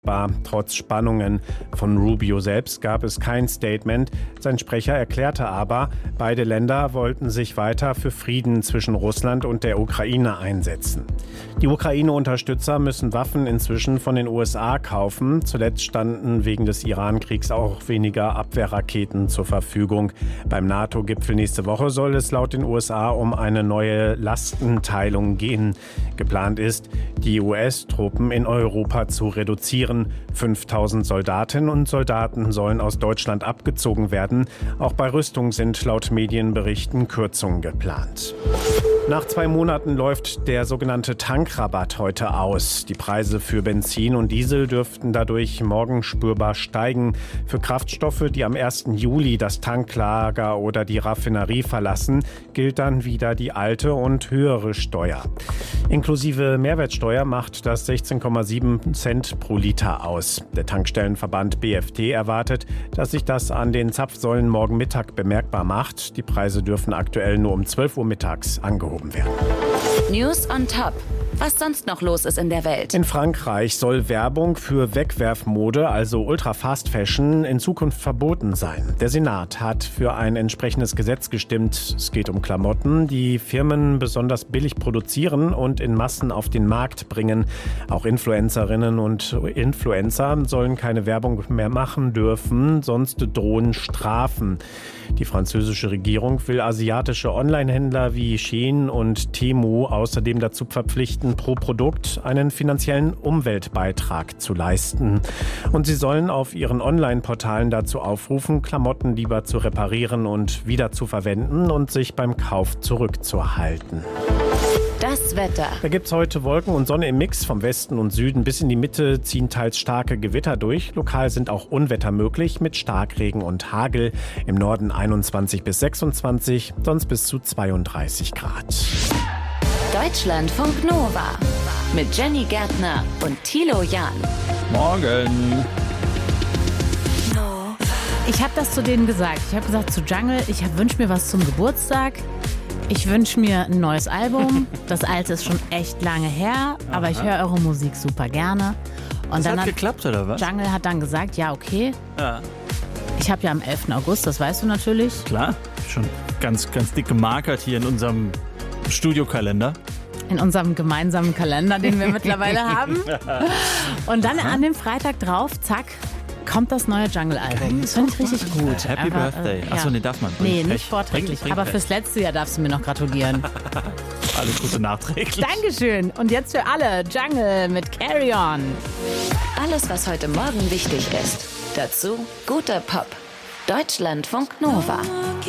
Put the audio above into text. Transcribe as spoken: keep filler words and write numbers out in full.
bemerkbar, trotz Spannungen. Von Rubio selbst gab es kein Statement. Sein Sprecher erklärte aber, beide Länder wollten sich weiter für Frieden zwischen Russland und der Ukraine einsetzen. Die Ukraine-Unterstützer müssen Waffen inzwischen von den U S A kaufen. Zuletzt standen wegen des Iran-Kriegs auch weniger Abwehrraketen zur Verfügung. Beim NATO-Gipfel nächste Woche soll es laut den U S A um eine neue Lastenteilung gehen. Geplant ist, die U S-Truppen in Europa zu reduzieren. fünftausend Soldatinnen und Soldaten sollen aus Deutschland abgezogen werden. Auch bei Rüstung sind laut Medienberichten Kürzungen geplant. Nach zwei Monaten läuft der sogenannte Tankrabatt heute aus. Die Preise für Benzin und Diesel dürften dadurch morgen spürbar steigen. Für Kraftstoffe, die am ersten Juli das Tanklager oder die Raffinerie verlassen, gilt dann wieder die alte und höhere Steuer. Inklusive Mehrwertsteuer macht das sechzehn Komma sieben Cent pro Liter aus. Der Tankstellenverband B F T erwartet, dass sich das an den Zapfsäulen morgen Mittag bemerkbar macht. Die Preise dürfen aktuell nur um zwölf Uhr mittags angehoben werden. News on Top. Was sonst noch los ist in der Welt? In Frankreich soll Werbung für Wegwerfmode, also Ultra-Fast-Fashion, in Zukunft verboten sein. Der Senat hat für ein entsprechendes Gesetz gestimmt. Es geht um Klamotten, die Firmen besonders billig produzieren und in Massen auf den Markt bringen. Auch Influencerinnen und Influencer sollen keine Werbung mehr machen dürfen, sonst drohen Strafen. Die französische Regierung will asiatische Onlinehändler wie Shein und Temu außerdem dazu verpflichten, pro Produkt einen finanziellen Umweltbeitrag zu leisten. Und sie sollen auf ihren Online-Portalen dazu aufrufen, Klamotten lieber zu reparieren und wieder zu verwenden und sich beim Kauf zurückzuhalten. Das Wetter. Da gibt es heute Wolken und Sonne im Mix. Vom Westen und Süden bis in die Mitte ziehen teils starke Gewitter durch. Lokal sind auch Unwetter möglich mit Starkregen und Hagel. Im Norden einundzwanzig bis sechsundzwanzig, sonst bis zu zweiunddreißig Grad. Deutschlandfunk Nova mit Jenny Gärtner und Thilo Jahn. Morgen. Ich habe das zu denen gesagt. Ich habe gesagt zu Jungle, ich wünsche mir was zum Geburtstag. Ich wünsche mir ein neues Album. Das alte ist schon echt lange her, aber Aha. ich höre eure Musik super gerne. Und das dann hat hat geklappt, oder was? Jungle hat dann gesagt, ja, okay. Ja. Ich habe ja am elften August, das weißt du natürlich. Klar, schon ganz, ganz dick gemarkert hier in unserem Studiokalender. In unserem gemeinsamen Kalender, den wir mittlerweile haben. Und dann Aha. an dem Freitag drauf, zack, kommt das neue Jungle-Album. Das finde ich richtig gut. Happy aber, Birthday. Äh, Achso, ja. nee, darf man. Nee, Pech. nicht vorträglich. Bring, bring aber Pech. fürs letzte Jahr darfst du mir noch gratulieren. Alles Gute nachträglich. Dankeschön. Und jetzt für alle, Jungle mit Carry On. Alles, was heute Morgen wichtig ist. Dazu guter Pop. Deutschlandfunk Nova.